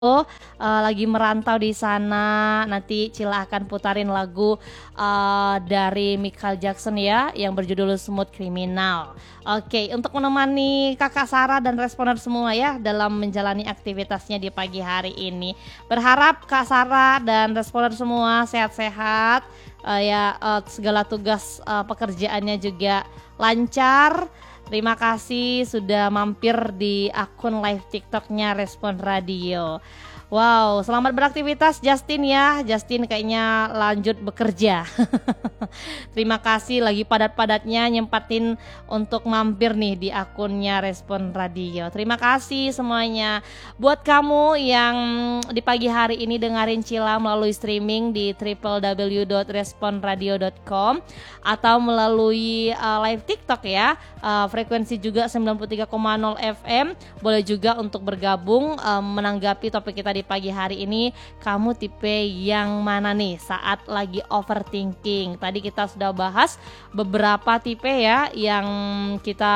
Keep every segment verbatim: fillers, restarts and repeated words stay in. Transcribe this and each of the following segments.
uh, lagi merantau di sana, nanti Cila akan putarin lagu uh, dari Michael Jackson ya, yang berjudul Smooth Criminal. Oke, untuk menemani Kakak Sarah dan responden semua ya dalam menjalani aktivitasnya di pagi hari ini. Berharap Kak Sarah dan responden semua sehat-sehat, uh, ya uh, segala tugas uh, pekerjaannya juga lancar. Terima kasih sudah mampir di akun live TikToknya Respon Radio. Wow, selamat beraktivitas Justin ya. Justin kayaknya lanjut bekerja. Terima kasih lagi padat-padatnya nyempatin untuk mampir nih di akunnya Respon Radio. Terima kasih semuanya. Buat kamu yang di pagi hari ini dengerin Cila melalui streaming di w w w dot respon radio dot com atau melalui uh, live TikTok ya, uh, frekuensi juga sembilan puluh tiga koma nol F M. Boleh juga untuk bergabung um, menanggapi topik kita di pagi hari ini. Kamu tipe yang mana nih saat lagi overthinking? Tadi kita sudah bahas beberapa tipe ya yang kita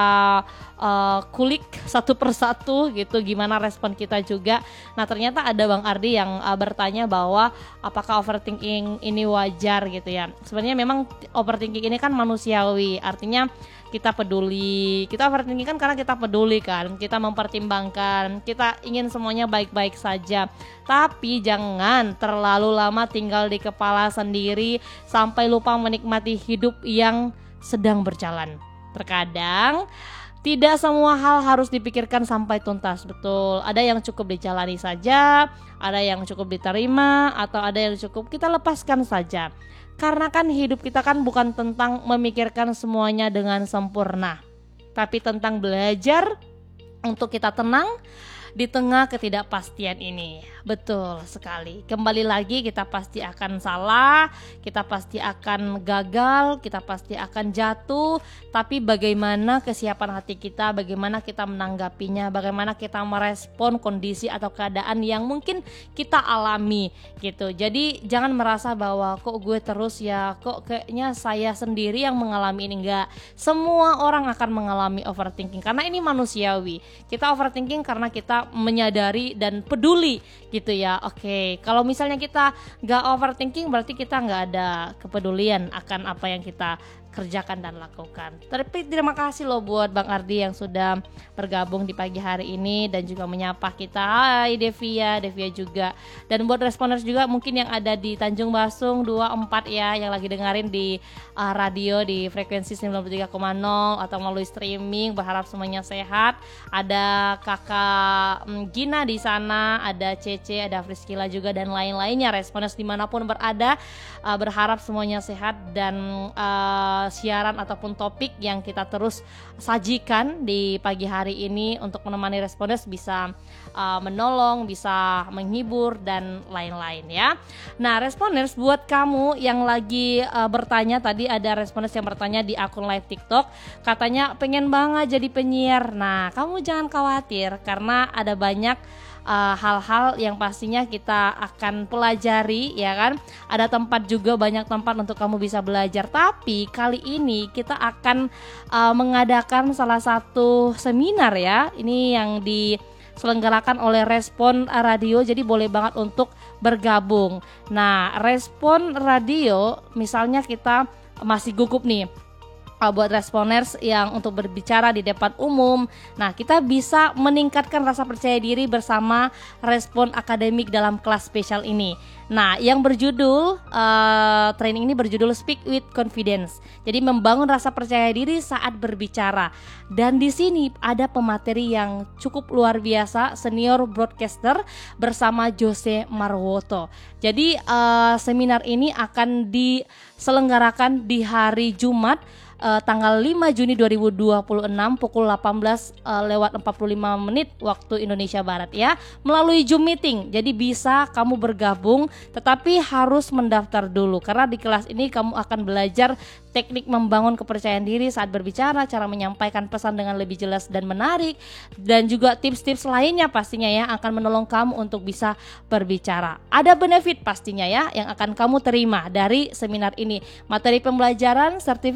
uh, kulik satu persatu gitu, gimana respon kita juga. Nah ternyata ada Bang Ardi yang uh, bertanya bahwa apakah overthinking ini wajar gitu ya. Sebenarnya memang overthinking ini kan manusiawi, artinya kita peduli, kita overthinking kan karena kita peduli kan, kita mempertimbangkan, kita ingin semuanya baik-baik saja. Tapi jangan terlalu lama tinggal di kepala sendiri sampai lupa menikmati hidup yang sedang berjalan. Terkadang tidak semua hal harus dipikirkan sampai tuntas, betul. Ada yang cukup dijalani saja, ada yang cukup diterima, atau ada yang cukup kita lepaskan saja. Karena kan hidup kita kan bukan tentang memikirkan semuanya dengan sempurna, tapi tentang belajar untuk kita tenang di tengah ketidakpastian ini. Betul sekali. Kembali lagi, kita pasti akan salah, kita pasti akan gagal, kita pasti akan jatuh. Tapi bagaimana kesiapan hati kita, bagaimana kita menanggapinya, bagaimana kita merespon kondisi atau keadaan yang mungkin kita alami gitu. Jadi jangan merasa bahwa kok gue terus ya, kok kayaknya saya sendiri yang mengalami ini. Enggak, semua orang akan mengalami overthinking karena ini manusiawi. Kita overthinking karena kita menyadari dan peduli gitu ya. Oke, kalau misalnya kita nggak overthinking berarti kita nggak ada kepedulian akan apa yang kita kerjakan dan lakukan. Tapi terima kasih loh buat Bang Ardi yang sudah bergabung di pagi hari ini dan juga menyapa kita. Hai Devia, Devia juga. Dan buat responders juga mungkin yang ada di Tanjung Basung dua puluh empat ya, yang lagi dengerin di uh, radio di frekuensi sembilan puluh tiga koma nol atau melalui streaming, berharap semuanya sehat. Ada Kakak um, Gina di sana, ada Cece, ada Friskila juga dan lain-lainnya. Responders dimanapun berada, uh, berharap semuanya sehat dan uh, siaran ataupun topik yang kita terus sajikan di pagi hari ini untuk menemani responders bisa uh, menolong, bisa menghibur dan lain-lain ya. Nah responders, buat kamu yang lagi uh, bertanya, tadi ada responders yang bertanya di akun live TikTok, katanya pengen banget jadi penyiar. Nah kamu jangan khawatir karena ada banyak Uh, hal-hal yang pastinya kita akan pelajari ya kan. Ada tempat juga, banyak tempat untuk kamu bisa belajar. Tapi kali ini kita akan uh, mengadakan salah satu seminar ya. Ini yang diselenggarakan oleh Respon Radio, jadi boleh banget untuk bergabung. Nah Respon Radio misalnya kita masih gugup nih buat responers yang untuk berbicara di depan umum. Nah kita bisa meningkatkan rasa percaya diri bersama respon akademik dalam kelas spesial ini. Nah yang berjudul uh, training ini berjudul Speak with Confidence. Jadi membangun rasa percaya diri saat berbicara. Dan di sini ada pemateri yang cukup luar biasa, senior broadcaster bersama Jose Marwoto. Jadi uh, seminar ini akan diselenggarakan di hari Jumat Uh, tanggal lima Juni dua ribu dua puluh enam pukul delapan belas uh, lewat empat puluh lima menit waktu Indonesia Barat ya, melalui Zoom meeting. Jadi bisa kamu bergabung, tetapi harus mendaftar dulu karena di kelas ini kamu akan belajar teknik membangun kepercayaan diri saat berbicara, cara menyampaikan pesan dengan lebih jelas dan menarik, dan juga tips-tips lainnya pastinya ya akan menolong kamu untuk bisa berbicara. Ada benefit pastinya ya yang akan kamu terima dari seminar ini. Materi pembelajaran, sertifikat,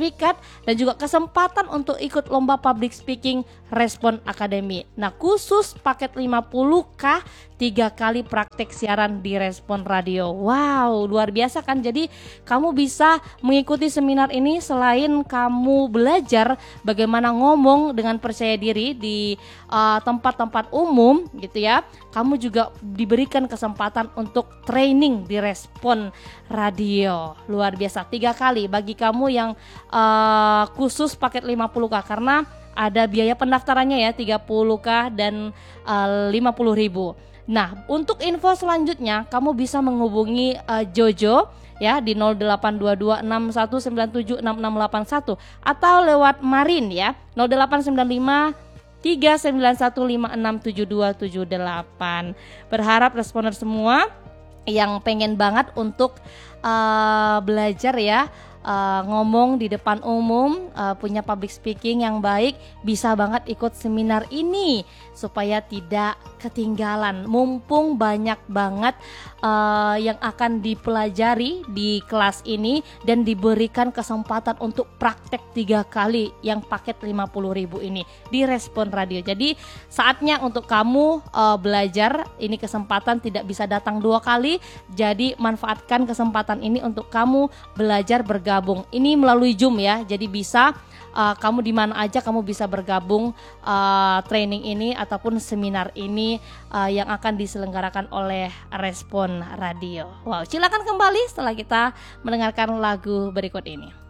dan juga kesempatan untuk ikut lomba public speaking Respon Academy. Nah, khusus paket lima puluh K tiga kali praktek siaran di Respon Radio. Wow, luar biasa kan? Jadi kamu bisa mengikuti seminar ini selain kamu belajar bagaimana ngomong dengan percaya diri di uh, tempat-tempat umum gitu ya. Kamu juga diberikan kesempatan untuk training di Respon Radio. Luar biasa, tiga kali bagi kamu yang uh, khusus paket lima puluh K, karena ada biaya pendaftarannya ya, tiga puluh K dan uh, lima puluh ribu. Nah, untuk info selanjutnya kamu bisa menghubungi uh, Jojo ya di nol delapan dua dua enam satu sembilan tujuh enam enam delapan satu atau lewat Marin ya nol delapan sembilan lima tiga sembilan satu lima enam tujuh dua tujuh delapan. Berharap responden semua yang pengen banget untuk uh, belajar ya Uh, ngomong di depan umum, uh, punya public speaking yang baik, bisa banget ikut seminar ini supaya tidak ketinggalan. Mumpung banyak banget uh, yang akan dipelajari di kelas ini dan diberikan kesempatan untuk praktek tiga kali yang paket lima puluh ribu ini di Respon Radio. Jadi saatnya untuk kamu uh, belajar. Ini kesempatan tidak bisa datang dua kali, jadi manfaatkan kesempatan ini untuk kamu belajar bergabung. Gabung. Ini melalui Zoom ya, jadi bisa uh, kamu di mana aja kamu bisa bergabung uh, training ini ataupun seminar ini uh, yang akan diselenggarakan oleh Respon Radio. Wow, silakan kembali setelah kita mendengarkan lagu berikut ini.